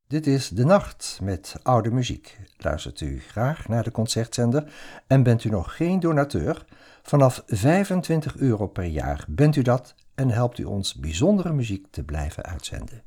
Dit is De Nacht met oude muziek. Luistert u graag naar de Concertzender en bent u nog geen donateur? Vanaf €25 per jaar bent u dat en helpt u ons bijzondere muziek te blijven uitzenden.